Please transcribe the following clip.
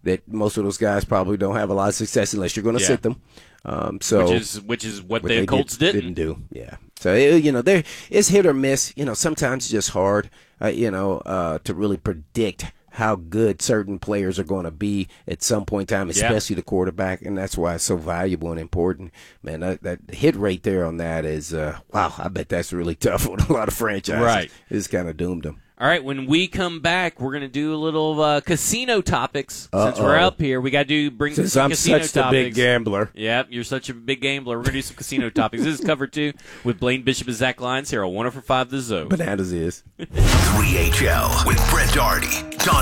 that most of those guys probably don't have a lot of success unless you're going to sit them. Which is what the Colts didn't do. Yeah. So there it's hit or miss. Sometimes it's just hard. To really predict how good certain players are going to be at some point in time, especially the quarterback, and that's why it's so valuable and important. Man, that hit rate there on that is wow. I bet that's really tough on a lot of franchises. Right. It's kind of doomed them. All right, when we come back, we're going to do a little casino topics. Since we're up here, we got to bring some I'm casino such topics. a big gambler. Yep, you're such a big gambler. We're going to do some casino topics. This is Cover 2 with Blaine Bishop and Zach Lyons here on 104.5 The Zone. Bananas is. 3HL with Brent Doherty, Don